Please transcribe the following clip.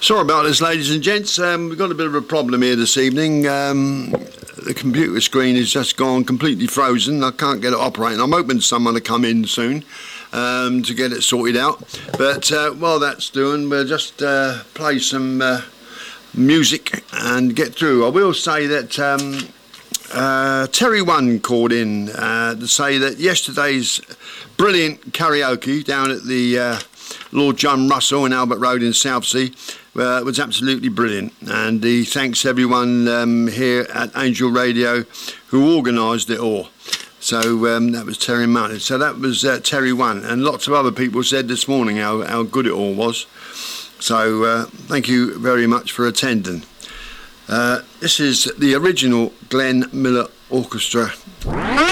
Sorry about this, ladies and gents. We've got a bit of a problem here this evening. The computer screen has just gone completely frozen. I can't get it operating. I'm hoping someone will come in soon to get it sorted out. But while that's doing, we'll just play some music and get through. I will say that Terry One called in to say that yesterday's brilliant karaoke down at the Lord John Russell in Albert Road in Southsea was absolutely brilliant, and he thanks everyone here at Angel Radio who organised it all. So that was Terry Mountain. So that was Terry One, and lots of other people said this morning how good it all was. So thank you very much for attending. This is the original Glenn Miller Orchestra.